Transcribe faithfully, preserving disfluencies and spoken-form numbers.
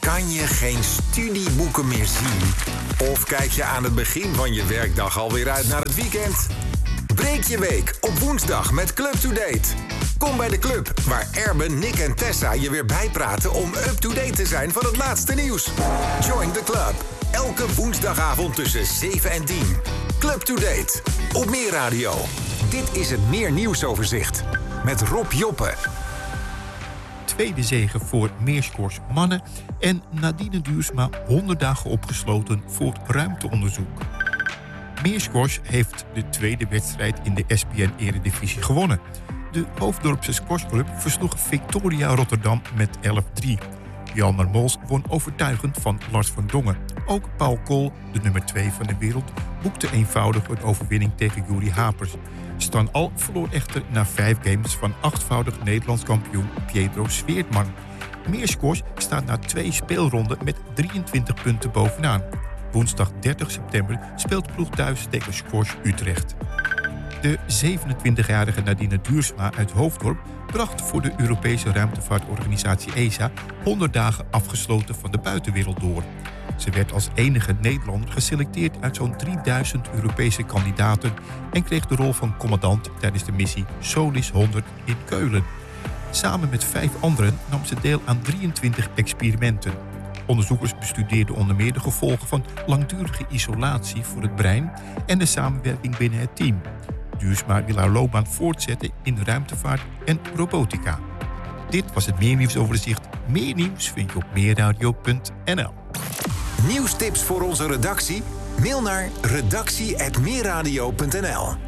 Kan je geen studieboeken meer zien? Of kijk je aan het begin van je werkdag alweer uit naar het weekend? Breek je week op woensdag met Club to Date. Kom bij de club waar Erben, Nick en Tessa je weer bijpraten om up-to-date te zijn van het laatste nieuws. Join the club. Elke woensdagavond tussen zeven en tien. Club to Date. Op Meer Radio. Dit is het Meer Nieuwsoverzicht. Met Rob Joppe. Tweede zege voor Meerscores mannen. En Nadine Duursma honderd dagen opgesloten voor ruimteonderzoek. Meerscores heeft de tweede wedstrijd in de S B N-eredivisie gewonnen. De Hoofddorpse squashclub versloeg Victoria Rotterdam met elf drie. Jalmar Mols won overtuigend van Lars van Dongen. Ook Paul Kool, de nummer twee van de wereld, boekte eenvoudig een overwinning tegen Juri Hapers. Stan Al verloor echter na vijf games van achtvoudig Nederlands kampioen Pietro Sweertman. Meerscores staat na twee speelronden met drieëntwintig punten bovenaan. Woensdag dertig september speelt ploeg thuis tegen Squash Utrecht. De zevenentwintigjarige Nadine Duursma uit Hoofddorp bracht voor de Europese ruimtevaartorganisatie E S A honderd dagen afgesloten van de buitenwereld door. Ze werd als enige Nederlander geselecteerd uit zo'n drieduizend Europese kandidaten en kreeg de rol van commandant tijdens de missie Solis honderd in Keulen. Samen met vijf anderen nam ze deel aan drieëntwintig experimenten. Onderzoekers bestudeerden onder meer de gevolgen van langdurige isolatie voor het brein en de samenwerking binnen het team. Duursma wil haar loopbaan voortzetten in ruimtevaart en robotica. Dit was het Meer Nieuwsoverzicht. Meer nieuws vind je op meerradio punt n l. Nieuwstips voor onze redactie? Mail naar redactie apenmeerradio punt n l.